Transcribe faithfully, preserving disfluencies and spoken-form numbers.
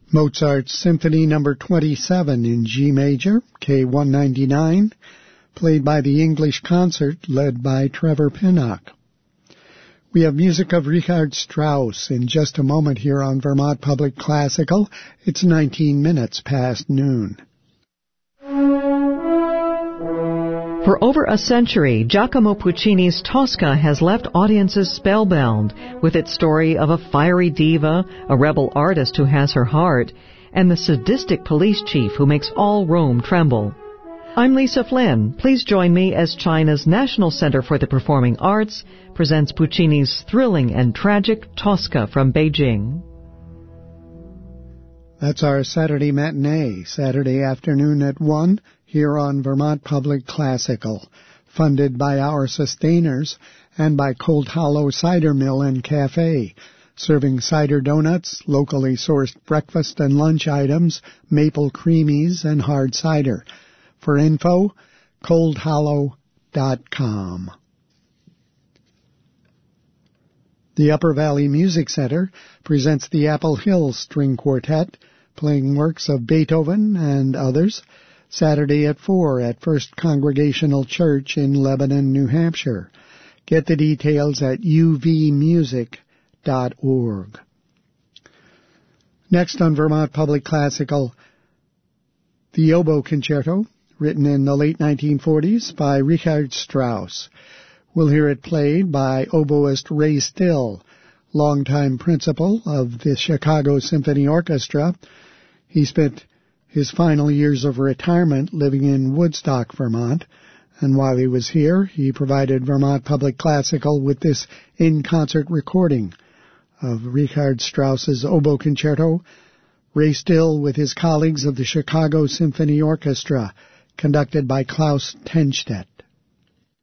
Mozart's Symphony Number twenty-seven in G major, K one ninety-nine, played by the English Concert led by Trevor Pinnock. We have music of Richard Strauss in just a moment here on Vermont Public Classical. It's nineteen minutes past noon. For over a century, Giacomo Puccini's Tosca has left audiences spellbound with its story of a fiery diva, a rebel artist who has her heart, and the sadistic police chief who makes all Rome tremble. I'm Lisa Flynn. Please join me as China's National Center for the Performing Arts presents Puccini's thrilling and tragic Tosca from Beijing. That's our Saturday matinee, Saturday afternoon at one, here on Vermont Public Classical, funded by our sustainers and by Cold Hollow Cider Mill and Cafe, serving cider donuts, locally sourced breakfast and lunch items, maple creamies, and hard cider. For info, cold hollow dot com. The Upper Valley Music Center presents the Apple Hill String Quartet, playing works of Beethoven and others, Saturday at four at First Congregational Church in Lebanon, New Hampshire. Get the details at u v music dot org. Next on Vermont Public Classical, the Oboe Concerto, written in the late nineteen forties by Richard Strauss. We'll hear it played by oboist Ray Still, longtime principal of the Chicago Symphony Orchestra. He spent his final years of retirement living in Woodstock, Vermont, and while he was here, he provided Vermont Public Classical with this in-concert recording of Richard Strauss's Oboe Concerto, Ray Still with his colleagues of the Chicago Symphony Orchestra, conducted by Klaus Tenstedt.